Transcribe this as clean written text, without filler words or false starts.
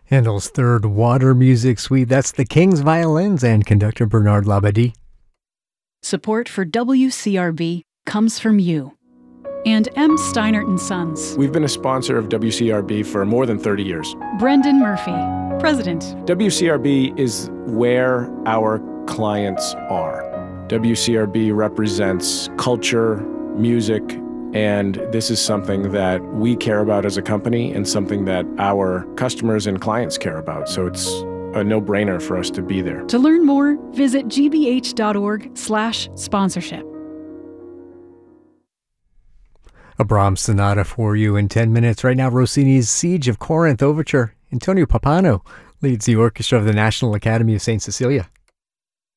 Handel's Third Water Music Suite. That's the King's Violins and conductor Bernard Labadie. Support for WCRB comes from you and M. Steinert & Sons. We've been a sponsor of WCRB for more than 30 years. Brendan Murphy, President. WCRB is where our clients are. WCRB represents culture, music, and this is something that we care about as a company and something that our customers and clients care about. So it's a no-brainer for us to be there. To learn more, visit gbh.org/sponsorship. A Brahms sonata for you in 10 minutes. Right now, Rossini's Siege of Corinth Overture. Antonio Pappano leads the orchestra of the National Academy of St. Cecilia.